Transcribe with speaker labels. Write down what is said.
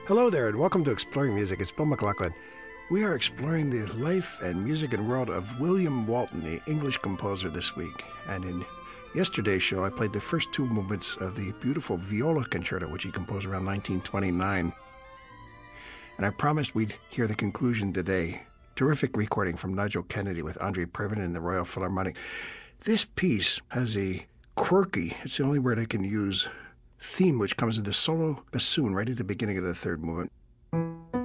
Speaker 1: Hello there, and welcome to Exploring Music. It's Bill McLaughlin. We are exploring the life and music and world of William Walton, the English composer, this week. And in yesterday's show, I played the first two movements of the beautiful Viola Concerto, which he composed around 1929. And I promised we'd hear the conclusion today. Terrific recording from Nigel Kennedy with Andre Previn and the Royal Philharmonic. This piece has a quirky, it's the only word I can use, theme which comes in the solo bassoon right at the beginning of the third movement.